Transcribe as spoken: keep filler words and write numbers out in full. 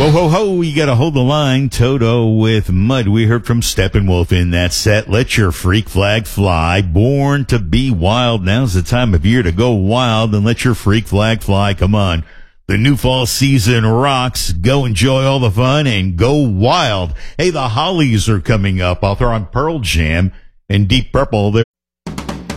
Whoa, ho, ho, you gotta hold the line. Toto with Mud. We heard from Steppenwolf in that set. Let your freak flag fly. Born to be wild. Now's the time of year to go wild and let your freak flag fly. Come on. The new fall season rocks. Go enjoy all the fun and go wild. Hey, the Hollies are coming up. I'll throw on Pearl Jam and Deep Purple.